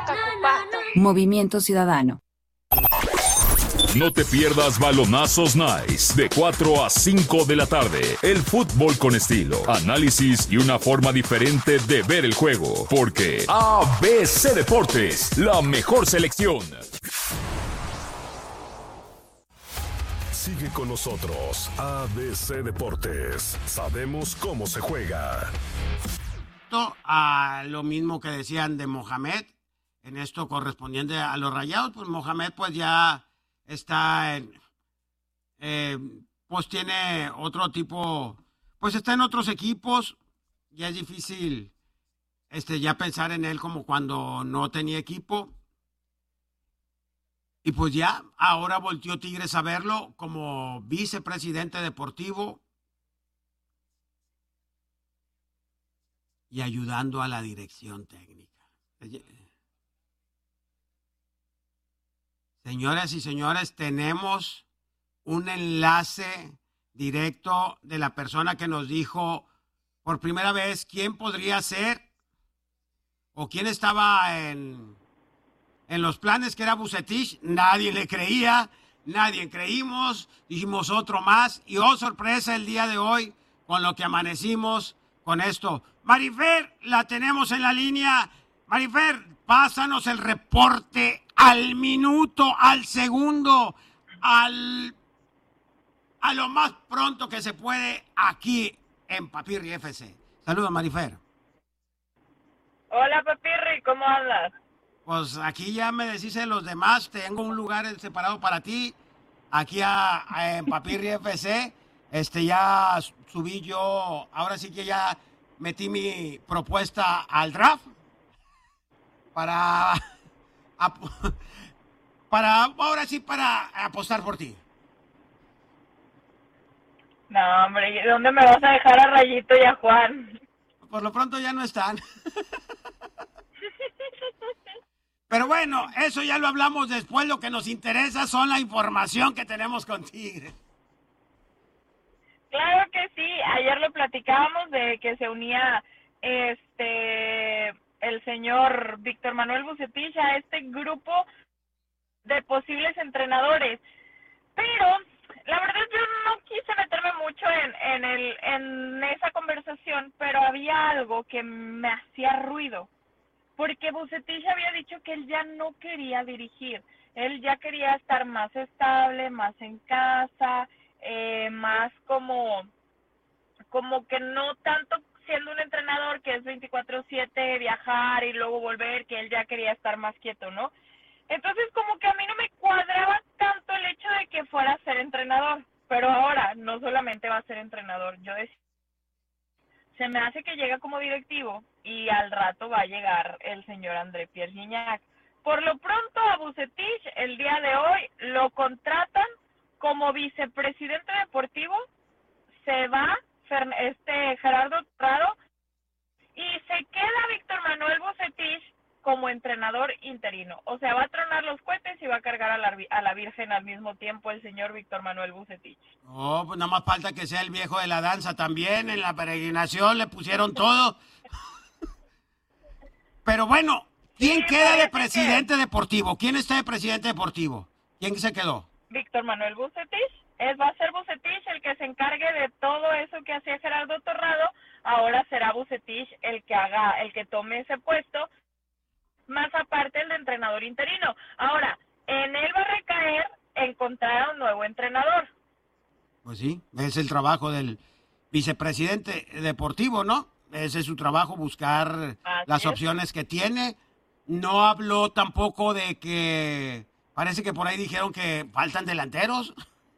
Movimiento Ciudadano. No te pierdas Balonazos Nice de 4 a 5 de la tarde. El fútbol con estilo, análisis y una forma diferente de ver el juego. Porque ABC Deportes, la mejor selección. Sigue con nosotros, ABC Deportes. Sabemos cómo se juega. A lo mismo que decían de Mohamed, en esto correspondiente a los Rayados, pues Mohamed pues ya está pues tiene otro tipo, pues está en otros equipos, ya es difícil ya pensar en él como cuando no tenía equipo. Y pues ya, ahora volteó Tigres a verlo como vicepresidente deportivo y ayudando a la dirección técnica. Señoras y señores, tenemos un enlace directo de la persona que nos dijo por primera vez quién podría ser o quién estaba en los planes, que era Vucetich. Nadie le creía, nadie creímos, dijimos otro más y oh sorpresa el día de hoy con lo que amanecimos con esto. Marifer, la tenemos en la línea. Marifer, pásanos el reporte al minuto, al segundo, a lo más pronto que se puede aquí en Papirri FC. Saludos, Marifer. Hola, Papirri, ¿cómo andas? Pues aquí ya me decís de los demás, tengo un lugar separado para ti, aquí en Papirri FC. Ya subí yo, ahora sí que ya metí mi propuesta al draft para ahora sí, para apostar por ti. No, hombre, ¿dónde me vas a dejar a Rayito y a Juan? Por lo pronto ya no están. Pero bueno, eso ya lo hablamos después. Lo que nos interesa son la información que tenemos con Tigres. Claro que sí, ayer lo platicábamos de que se unía el señor Víctor Manuel Vucetich a este grupo de posibles entrenadores. Pero la verdad yo no quise meterme mucho en esa conversación, pero había algo que me hacía ruido. Porque Vucetich había dicho que él ya no quería dirigir, él ya quería estar más estable, más en casa, más como que no tanto siendo un entrenador que es 24/7, viajar y luego volver, que él ya quería estar más quieto, ¿no? Entonces como que a mí no me cuadraba tanto el hecho de que fuera a ser entrenador, pero ahora no solamente va a ser entrenador, yo decía, se me hace que llega como directivo y al rato va a llegar el señor André Pierre Gignac. Por lo pronto a Vucetich el día de hoy lo contratan como vicepresidente deportivo, se va Gerardo Torrado y se queda Víctor Manuel Vucetich como entrenador interino. O sea, va a tronar los cohetes y va a cargar a la Virgen al mismo tiempo el señor Víctor Manuel Vucetich. Oh, pues nada más falta que sea el viejo de la danza también. En la peregrinación le pusieron todo. Pero bueno, ¿quién queda de presidente deportivo? ¿Quién está de presidente deportivo? ¿Quién se quedó? Víctor Manuel Vucetich. Va a ser Vucetich el que se encargue de todo eso que hacía Gerardo Torrado. Ahora será Vucetich el que tome ese puesto, más aparte el de entrenador interino. Ahora, en él va a recaer encontrar a un nuevo entrenador. Pues sí, es el trabajo del vicepresidente deportivo, ¿no? Ese es su trabajo, buscar las opciones que tiene. No habló tampoco de que, parece que por ahí dijeron que faltan delanteros.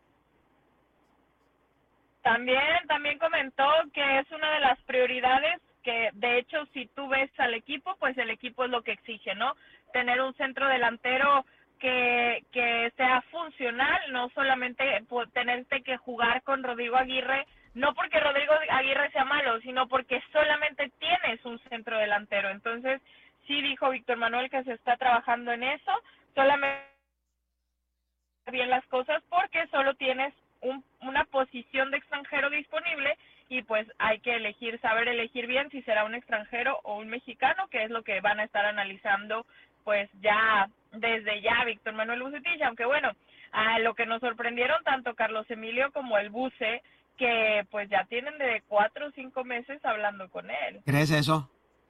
También comentó que es una de las prioridades, que de hecho si tú ves al equipo, pues el equipo es lo que exige, ¿no? Tener un centro delantero que sea funcional, no solamente tenerte que jugar con Rodrigo Aguirre, no porque Rodrigo Aguirre sea malo, sino porque solamente tienes un centro delantero. Entonces, sí dijo Víctor Manuel que se está trabajando en eso, solamente bien las cosas porque solo tienes una posición de extranjero disponible y pues hay que saber elegir bien si será un extranjero o un mexicano, que es lo que van a estar analizando pues ya, desde ya, Víctor Manuel Vucetich, aunque bueno, a lo que nos sorprendieron tanto Carlos Emilio como el Buce, que pues ya tienen de 4 o 5 meses hablando con él. ¿Crees eso?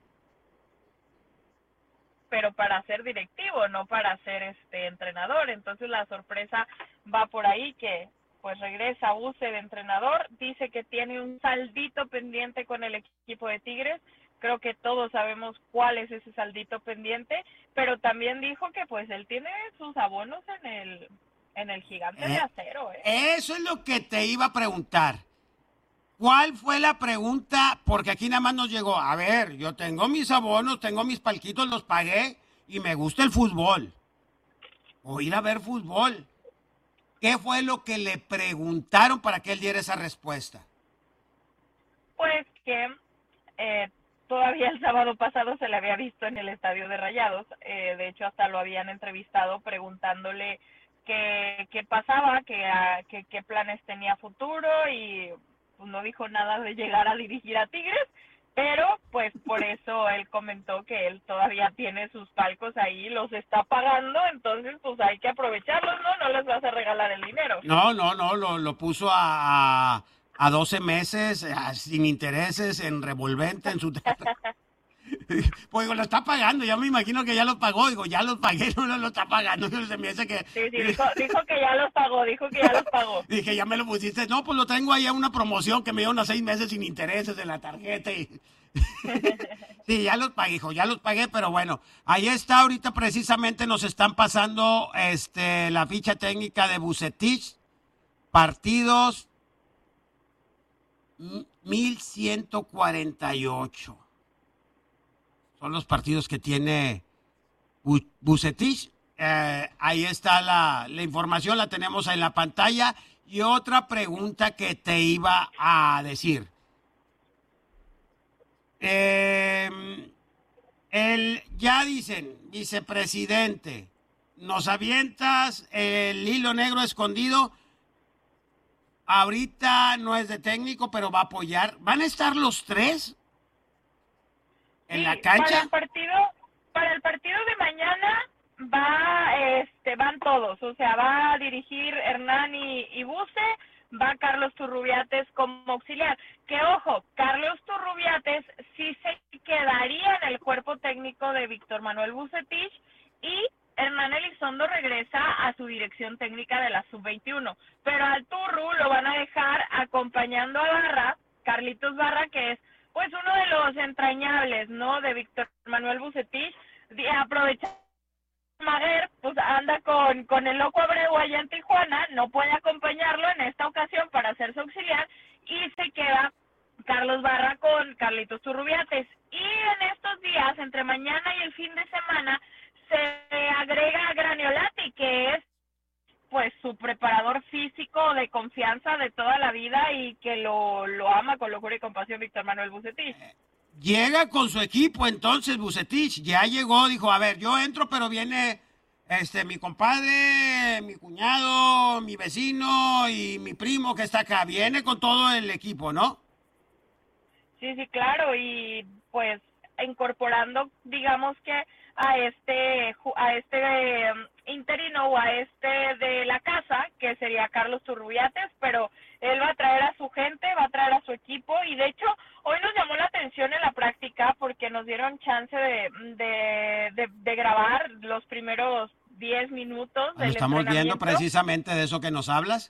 Pero para ser directivo, no para ser entrenador. Entonces la sorpresa va por ahí, que pues regresa Buce de entrenador, dice que tiene un saldito pendiente con el equipo de Tigres. Creo que todos sabemos cuál es ese saldito pendiente, pero también dijo que pues él tiene sus abonos en el Gigante de Acero. Eso es lo que te iba a preguntar. ¿Cuál fue la pregunta? Porque aquí nada más nos llegó, a ver, yo tengo mis abonos, tengo mis palquitos, los pagué y me gusta el fútbol. O ir a ver fútbol. ¿Qué fue lo que le preguntaron para que él diera esa respuesta? Pues que todavía el sábado pasado se le había visto en el estadio de Rayados. De hecho, hasta lo habían entrevistado preguntándole qué pasaba, qué planes tenía futuro, y pues no dijo nada de llegar a dirigir a Tigres, pero pues por eso él comentó que él todavía tiene sus palcos ahí, los está pagando, entonces pues hay que aprovecharlos, ¿no? No les vas a regalar el dinero. No, lo puso a 12 meses, sin intereses, en revolvente, en su... Pues digo, lo está pagando, ya me imagino que ya lo pagó, digo, ya los pagué, no lo está pagando, se me hace que... Sí, dijo que ya los pagó, Dije, ya me lo pusiste, no, pues lo tengo ahí a una promoción que me dio unos 6 meses sin intereses de la tarjeta y... Sí, ya los pagué, hijo, ya los pagué, pero bueno, ahí está, ahorita precisamente nos están pasando la ficha técnica de Vucetich, partidos 1148. Son los partidos que tiene Vucetich. Ahí está la información, la tenemos en la pantalla. Y otra pregunta que te iba a decir. Ya dicen, vicepresidente, nos avientas el hilo negro escondido. Ahorita no es de técnico, pero va a apoyar. ¿Van a estar los tres en la cancha? Para el partido de mañana van todos, o sea, va a dirigir Hernán y Buce, va Carlos Turrubiates como auxiliar. Que ojo, Carlos Turrubiates sí se quedaría en el cuerpo técnico de Víctor Manuel Vucetich, y Hernán Elizondo regresa a su dirección técnica de la Sub-21, pero al Turru lo van a dejar acompañando a Barra, Carlitos Barra, que es pues uno de los entrañables, ¿no?, de Víctor Manuel Vucetich. Aprovechando Maguer, pues anda con el Loco Abreu allá en Tijuana, no puede acompañarlo en esta ocasión para ser su auxiliar, y se queda Carlos Barra con Carlitos Turrubiates. Y en estos días, entre mañana y el fin de semana, se agrega a Graniolati, que es pues su preparador físico de confianza de toda la vida y que lo ama con locura y compasión Víctor Manuel Vucetich. Llega con su equipo entonces Vucetich, ya llegó, dijo, a ver, yo entro, pero viene mi compadre, mi cuñado, mi vecino y mi primo que está acá, viene con todo el equipo, ¿no? Sí, claro, y pues incorporando, digamos que a este interino o a de la casa, que sería Carlos Turrubiates, pero él va a traer a su gente, va a traer a su equipo, y de hecho hoy nos llamó la atención en la práctica porque nos dieron chance de grabar los primeros 10 minutos del estamos viendo precisamente de eso que nos hablas.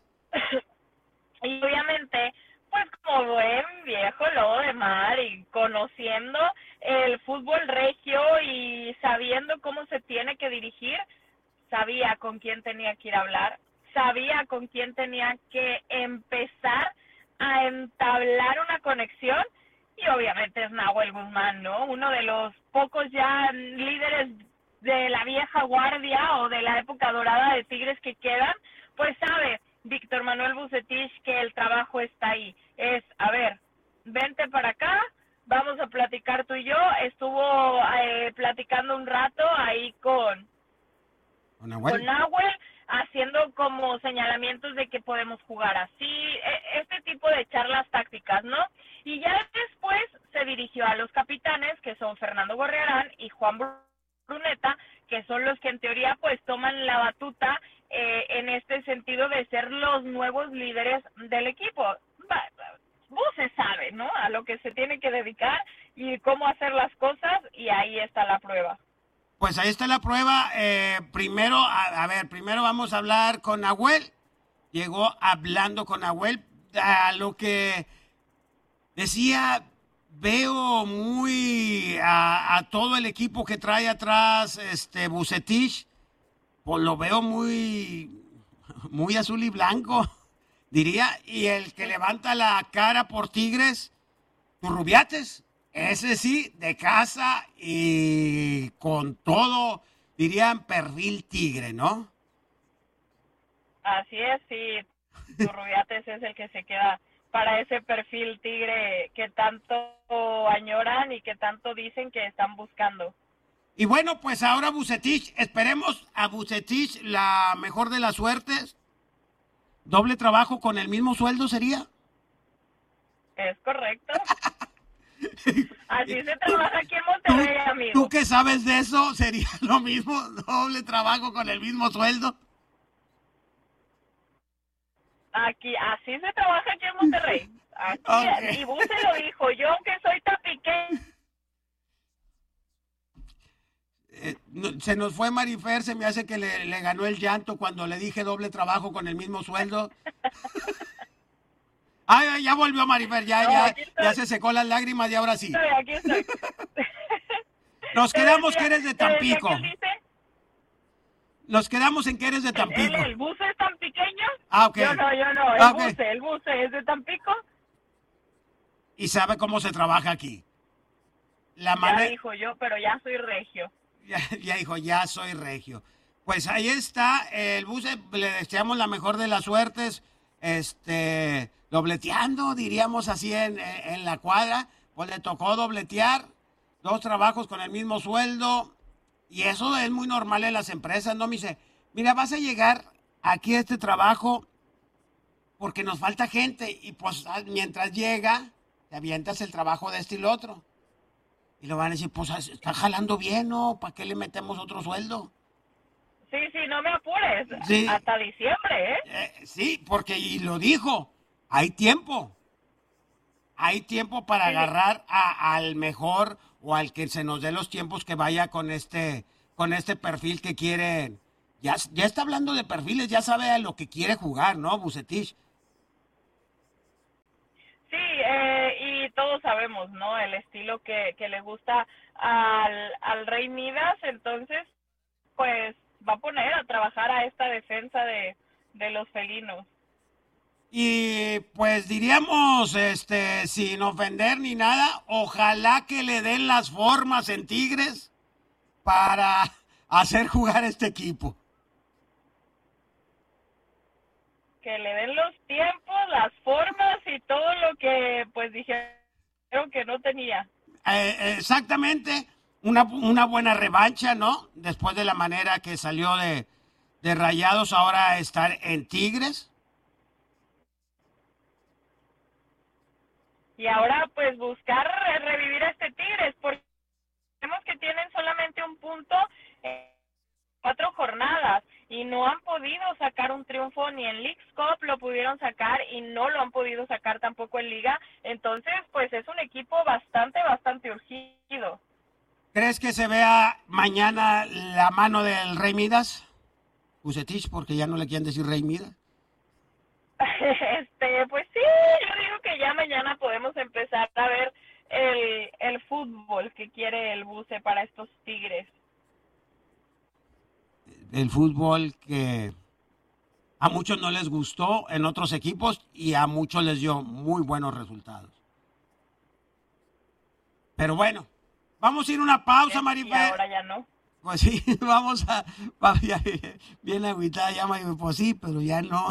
Y obviamente, pues como buen viejo lobo de mar y conociendo el fútbol regio y sabiendo cómo se tiene que dirigir, sabía con quién tenía que ir a hablar, sabía con quién tenía que empezar a entablar una conexión, y obviamente es Nahuel Guzmán, ¿no? Uno de los pocos ya líderes de la vieja guardia o de la época dorada de Tigres que quedan, pues sabe Víctor Manuel Vucetich que el trabajo está ahí. Es, a ver, vente para acá, vamos a platicar tú y yo. Estuvo platicando un rato ahí con Nahuel, haciendo como señalamientos de que podemos jugar así, este tipo de charlas tácticas, ¿no? Y ya después se dirigió a los capitanes, que son Fernando Gorriarán y Juan Bruneta, que son los que en teoría pues toman la batuta en este sentido de ser los nuevos líderes del equipo. Buse sabe, ¿no?, a lo que se tiene que dedicar y cómo hacer las cosas, y ahí está la prueba. Pues ahí está la prueba. Primero vamos a hablar con Nahuel. Llegó hablando con Nahuel. A lo que decía, veo muy a todo el equipo que trae atrás Vucetich, pues lo veo muy azul y blanco, diría, y el que levanta la cara por Tigres, Turrubiates, ese sí, de casa y con todo, dirían, perfil Tigre, ¿no? Así es, sí, Turrubiates es el que se queda para ese perfil Tigre que tanto añoran y que tanto dicen que están buscando. Y bueno, pues ahora Vucetich, esperemos a Vucetich la mejor de las suertes. ¿Doble trabajo con el mismo sueldo sería? Es correcto. Así se trabaja aquí en Monterrey, amigo. ¿Tú qué sabes de eso? ¿Sería lo mismo? ¿Doble trabajo con el mismo sueldo? Aquí, así se trabaja aquí en Monterrey. Así Okay. es. Y Buse lo dijo, yo aunque soy tan pequeño. Se nos fue Marifer, se me hace que le ganó el llanto cuando le dije doble trabajo con el mismo sueldo. Ay, ya volvió Marifer, ya se secó las lágrimas y ahora sí. Aquí estoy. Nos quedamos que eres de Te decía Tampico. que él dice, Nos quedamos en que eres de Tampico. ¿El Buse es tan pequeño? Ah, ok. Yo no. Ah, ok. El Buse es de Tampico. Y sabe cómo se trabaja aquí. La Ya manera... dijo yo, pero ya soy regio. Ya dijo, ya soy regio. Pues ahí está, el Buse, le deseamos la mejor de las suertes, dobleteando, diríamos así en la cuadra, pues le tocó dobletear, 2 trabajos con el mismo sueldo, y eso es muy normal en las empresas, ¿no? Me dice, mira, vas a llegar aquí a este trabajo porque nos falta gente, y pues mientras llega, te avientas el trabajo de este y lo otro. Y le van a decir, pues está jalando bien, ¿no? ¿Para qué le metemos otro sueldo? Sí, no me apures. Sí. Hasta diciembre, ¿eh? Sí, porque, y lo dijo, hay tiempo. Hay tiempo para agarrar al mejor o al que se nos dé los tiempos que vaya con este perfil que quiere. Ya está hablando de perfiles, ya sabe a lo que quiere jugar, ¿no, Vucetich? Sí, y todos sabemos, ¿no?, el estilo que le gusta al Rey Midas, entonces, pues, va a poner a trabajar a esta defensa de los felinos. Y pues diríamos, sin ofender ni nada, ojalá que le den las formas en Tigres para hacer jugar este equipo. Que le den los tiempos, las formas y todo lo que pues dijeron que no tenía. Exactamente, una buena revancha, ¿no? Después de la manera que salió de Rayados, ahora estar en Tigres. Y ahora pues buscar revivir a este Tigres, porque vemos que tienen solamente un punto en 4 jornadas. Y no han podido sacar un triunfo ni en Leagues Cup lo pudieron sacar y no lo han podido sacar tampoco en Liga. Entonces, pues es un equipo bastante urgido. ¿Crees que se vea mañana la mano del Rey Midas? Vucetich, porque ya no le quieren decir Rey Midas. Pues sí, yo digo que ya mañana podemos empezar a ver el fútbol que quiere el Buse para estos Tigres. El fútbol que a muchos no les gustó en otros equipos y a muchos les dio muy buenos resultados. Pero bueno, vamos a ir a una pausa, Marifer. Y ahora ya no. Pues sí, vamos a... Bien agüitada ya, Marifer, pues sí, pero ya no.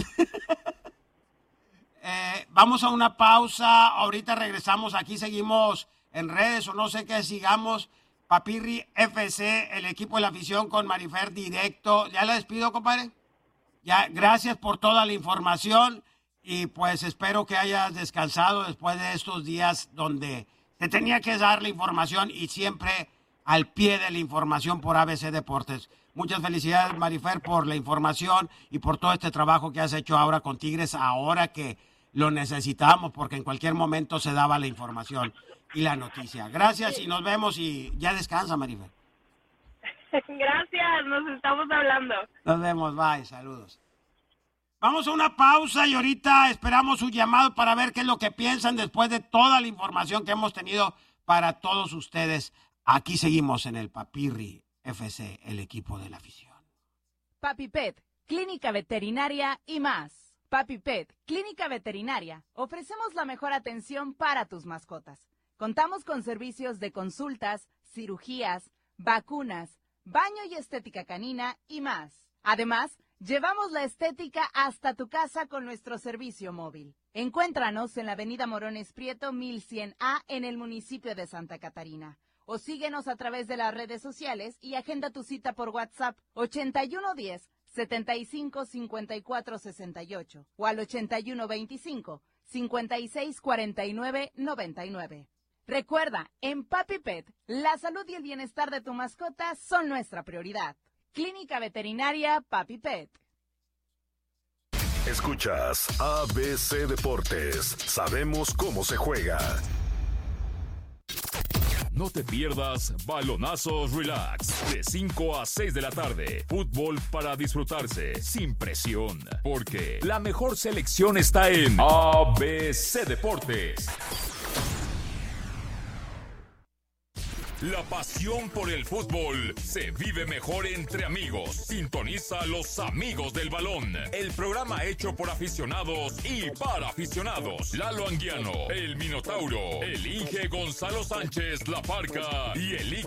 Vamos a una pausa, ahorita regresamos, aquí seguimos en redes o no sé qué sigamos. Papirri FC, el equipo de la afición con Marifer directo. Ya la despido, compadre. Ya, gracias por toda la información y pues espero que hayas descansado después de estos días donde te tenía que dar la información y siempre al pie de la información por ABC Deportes. Muchas felicidades, Marifer, por la información y por todo este trabajo que has hecho ahora con Tigres, ahora que lo necesitamos, porque en cualquier momento se daba la información y la noticia. Gracias y nos vemos y ya descansa, Marifer. Gracias, nos estamos hablando. Nos vemos, bye, saludos. Vamos a una pausa y ahorita esperamos su llamado para ver qué es lo que piensan después de toda la información que hemos tenido para todos ustedes. Aquí seguimos en el Papirri FC, el equipo de la afición. Papi Pet, Clínica Veterinaria y más. Papi Pet, Clínica Veterinaria. Ofrecemos la mejor atención para tus mascotas. Contamos con servicios de consultas, cirugías, vacunas, baño y estética canina y más. Además, llevamos la estética hasta tu casa con nuestro servicio móvil. Encuéntranos en la avenida Morones Prieto 1100A en el municipio de Santa Catarina. O síguenos a través de las redes sociales y agenda tu cita por WhatsApp 8110-755468 o al 8125-564999. Recuerda, en Papi Pet, la salud y el bienestar de tu mascota son nuestra prioridad. Clínica Veterinaria Papi Pet. Escuchas ABC Deportes. Sabemos cómo se juega. No te pierdas Balonazos Relax, de 5 a 6 de la tarde. Fútbol para disfrutarse, sin presión. Porque la mejor selección está en ABC Deportes. La pasión por el fútbol se vive mejor entre amigos. Sintoniza a Los Amigos del Balón, el programa hecho por aficionados y para aficionados. Lalo Anguiano, el Minotauro, el Inge Gonzalo Sánchez La Parca y el